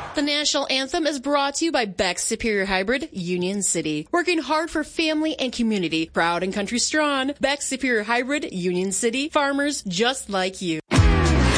The national anthem is brought to you by Beck's Superior Hybrid, Union City. Working hard for family and community. Proud and country strong. Beck's Superior Hybrid, Union City. Farmers just like you.